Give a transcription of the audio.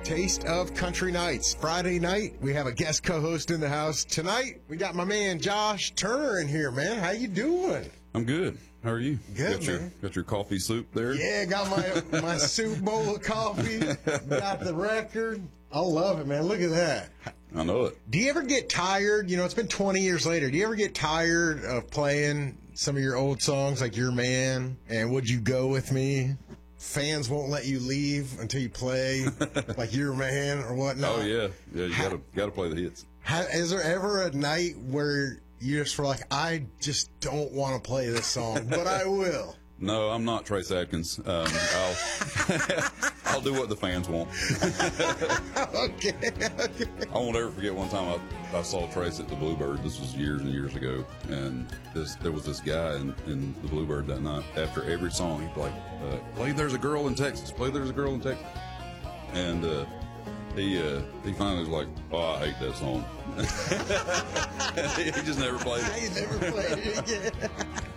Taste of Country Nights. Friday night, we have a guest co-host in the house. Tonight, we got my man Josh Turner in here, man. How you doing? I'm good. How are you? Good, man. Got your coffee soup there? Yeah, got my soup bowl of coffee. Got the record. I love it, man. Look at that. I know it. Do you ever get tired? You know, it's been 20 years later. Do you ever get tired of playing some of your old songs like Your Man and Would You Go With Me? Fans won't let you leave until you play like Your Man or whatnot. Oh, yeah. Yeah, you gotta play the hits. Is there ever a night where you just were like, I just don't want to play this song, but I will? No, I'm not Trace Adkins. I'll do what the fans want. Okay. I won't ever forget one time I saw Trace at the Bluebird. This was years and years ago, and there was this guy in the Bluebird that night. After every song, he'd be like, "Play There's a Girl in Texas. Play There's a Girl in Texas." And he finally was like, "Oh, I hate that song." He just never played it. He never played it again.